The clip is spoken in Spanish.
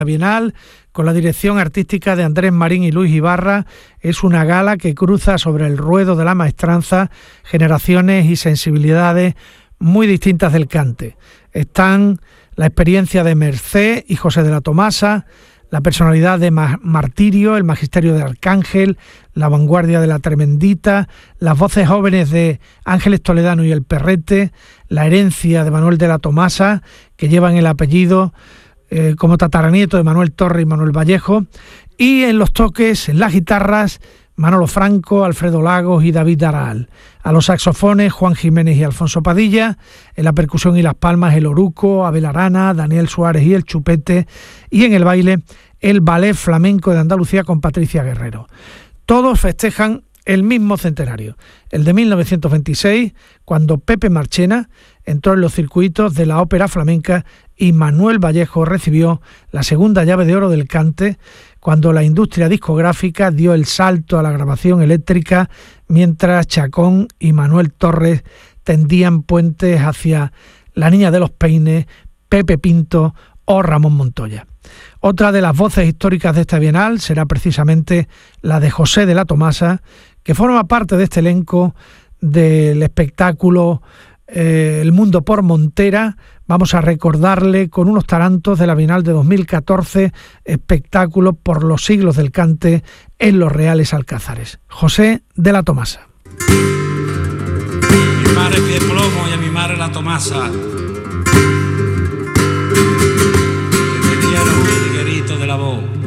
La Bienal, con la dirección artística de Andrés Marín y Luis Ibarra, es una gala que cruza sobre el ruedo de la maestranza generaciones y sensibilidades muy distintas del cante. Están la experiencia de Mercé y José de la Tomasa, la personalidad de Martirio, el magisterio de Arcángel, la vanguardia de la Tremendita, las voces jóvenes de Ángeles Toledano y el Perrete, la herencia de Manuel de la Tomasa, que llevan el apellido como tataranieto de Manuel Torre y Manuel Vallejo, y en los toques, en las guitarras, Manolo Franco, Alfredo Lagos y David Aral. A los saxofones, Juan Jiménez y Alfonso Padilla. En la percusión y las palmas, el Oruco, Abel Arana, Daniel Suárez y el Chupete. Y en el baile, el Ballet Flamenco de Andalucía con Patricia Guerrero. Todos festejan el mismo centenario, el de 1926, cuando Pepe Marchena entró en los circuitos de la ópera flamenca y Manuel Vallejo recibió la segunda llave de oro del cante, cuando la industria discográfica dio el salto a la grabación eléctrica, mientras Chacón y Manuel Torres tendían puentes hacia La Niña de los Peines, Pepe Pinto o Ramón Montoya. Otra de las voces históricas de esta Bienal será precisamente la de José de la Tomasa, que forma parte de este elenco del espectáculo El Mundo por Montera. Vamos a recordarle con unos tarantos de la Bienal de 2014, espectáculo por los siglos del cante en los Reales Alcázares. José de la Tomasa. Mi madre pie plomo y a mi madre la Tomasa le dieron un liguerito de la voz.